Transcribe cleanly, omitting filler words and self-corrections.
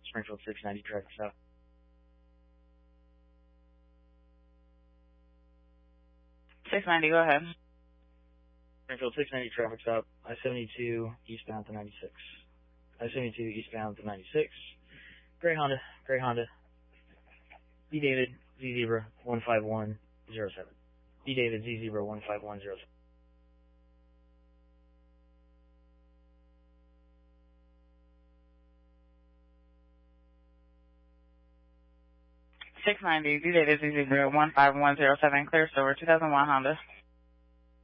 Springfield 690 traffic stop. Go ahead. Springfield 690 traffic stop. I-72 eastbound to 96. I-72 eastbound to 96. Gray Honda. B David Z Zebra 15107. B David Z Zebra 15107. 690, D-Data Z0 15107, clear store, 2001 Honda.